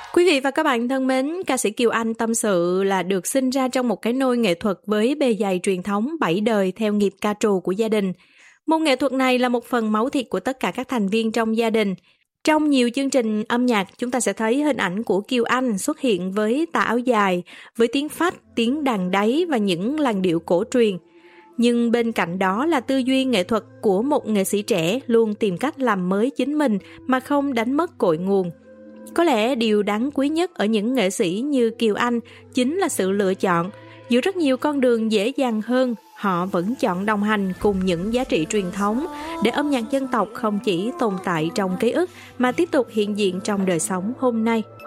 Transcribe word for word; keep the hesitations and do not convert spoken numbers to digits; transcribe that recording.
Quý vị và các bạn thân mến, ca sĩ Kiều Anh tâm sự là được sinh ra trong một cái nôi nghệ thuật với bề dày truyền thống bảy đời theo nghiệp ca trù của gia đình. Môn nghệ thuật này là một phần máu thịt của tất cả các thành viên trong gia đình. Trong nhiều chương trình âm nhạc, chúng ta sẽ thấy hình ảnh của Kiều Anh xuất hiện với tà áo dài, với tiếng phách, tiếng đàn đáy và những làn điệu cổ truyền. Nhưng bên cạnh đó là tư duy nghệ thuật của một nghệ sĩ trẻ luôn tìm cách làm mới chính mình mà không đánh mất cội nguồn. Có lẽ điều đáng quý nhất ở những nghệ sĩ như Kiều Anh chính là sự lựa chọn. Giữa rất nhiều con đường dễ dàng hơn, họ vẫn chọn đồng hành cùng những giá trị truyền thống để âm nhạc dân tộc không chỉ tồn tại trong ký ức mà tiếp tục hiện diện trong đời sống hôm nay.